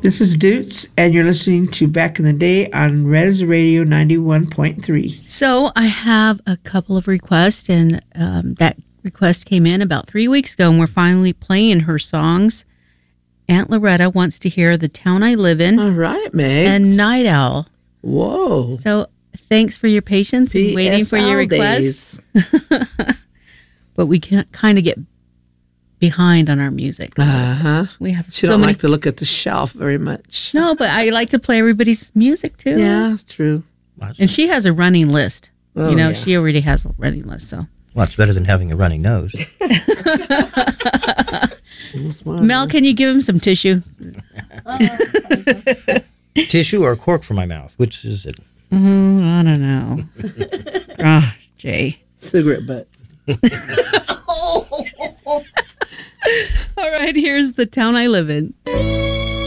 This is Dutes, and you're listening to Back in the Day on Res Radio 91.3. So I have a couple of requests, and that request came in about 3 weeks ago, and we're finally playing her songs. Aunt Loretta wants to hear The Town I Live In. All right, Meg. And Night Owl. Whoa. So thanks for your patience and waiting for your requests. But we can kind of get behind on our music. We have She don't like to look at the shelf very much. No, but I like to play everybody's music too. Yeah, it's true. And she has a running list. Oh, you know, yeah. she already has a running list. So Well, it's better than having a runny nose. Mel, can you give him some tissue? Tissue or a cork for my mouth? Which is it? I don't know. Jay. Cigarette butt. All right, here's The Town I Live In.